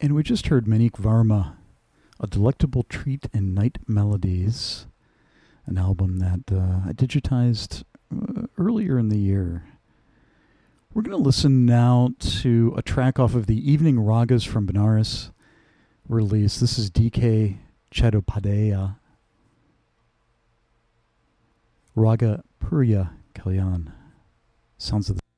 And we just heard Manik Varma, A Delectable Treat in Night Melodies, an album that I digitized earlier in the year. We're going to listen now to a track off of the Evening Ragas from Benares release. This is D.K. Chattopadhyaya, Raga Purya Kalyan. Sounds of the